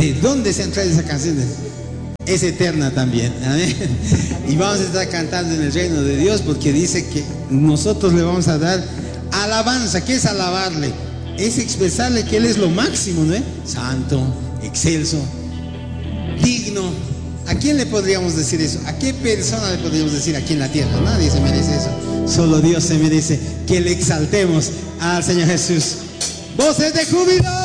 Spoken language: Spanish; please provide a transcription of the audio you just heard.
¿De dónde se han traído esa canción? Es eterna también. Amén. Y vamos a estar cantando en el reino de Dios, porque dice que nosotros le vamos a dar alabanza. ¿Qué es alabarle? Es expresarle que Él es lo máximo, ¿no? Santo, excelso, digno. ¿A quién le podríamos decir eso? ¿A qué persona le podríamos decir aquí en la tierra? Nadie se merece eso. Solo Dios se merece que le exaltemos al Señor Jesús. ¡Voces de júbilo!